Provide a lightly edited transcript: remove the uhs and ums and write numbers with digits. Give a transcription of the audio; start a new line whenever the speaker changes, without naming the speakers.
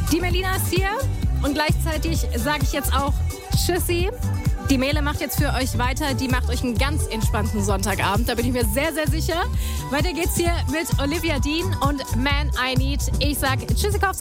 Die Melina ist hier und gleichzeitig sage ich jetzt auch Tschüssi. Die Mele macht jetzt für euch weiter. Die macht euch einen ganz entspannten Sonntagabend. Da bin ich mir sehr, sehr sicher. Weiter geht's hier mit Olivia Dean und Man I Need. Ich sag Tschüssikowski.